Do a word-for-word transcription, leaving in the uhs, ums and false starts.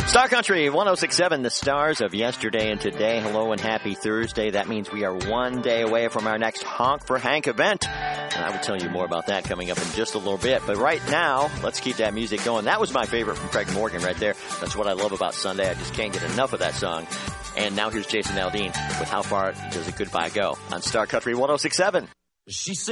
Star Country one oh six point seven, the stars of yesterday and today. Hello and happy Thursday. That means we are one day away from our next Honk for Hank event. And I will tell you more about that coming up in just a little bit. But right now, let's keep that music going. That was my favorite from Craig Morgan right there. That's what I love about Sunday. I just can't get enough of that song. And now here's Jason Aldean with How Far Does a Goodbye Go on Star Country one oh six point seven. She said